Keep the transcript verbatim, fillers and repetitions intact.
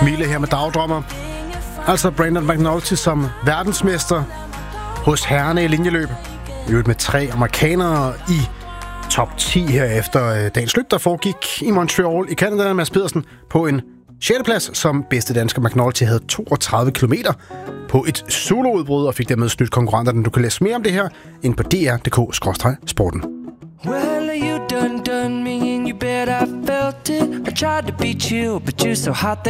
Mille her med Dagdrømmer. Altså Brandon McNulty som verdensmester hos herrerne i linjeløb. I øvrigt med tre amerikanere i top ti her efter dagens løb, der foregik i Montreal i Canada. Mads Pedersen på en sjette plads som bedste dansker. McNulty havde toogtredive kilometer på et soloudbrud og fik dermed snydt konkurrenterne. Du kan læse mere om det her ind på d r punktum d k skråstreg sporten. Well, you done done me and you bet I felt it. I tried to beat you, but you're so hot that